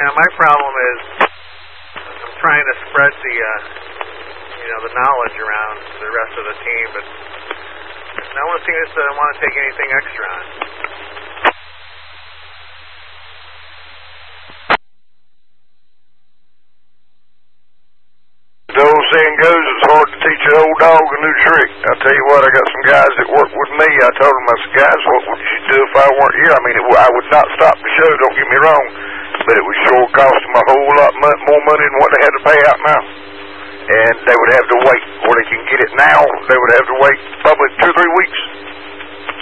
Yeah, my problem is I'm trying to spread the, the knowledge around to the rest of the team, but no one seems to want to take anything extra on. The old saying goes, it's hard to teach an old dog a new trick. I'll tell you what, I got some guys that work with me. I told them, I said, guys, what would you do if I weren't here? I mean, I would not stop the show, don't get me wrong, but it would sure cost them a whole lot more money than what they had to pay out now. And they would have to wait, or they can get it now, they would have to wait probably 2 or 3 weeks.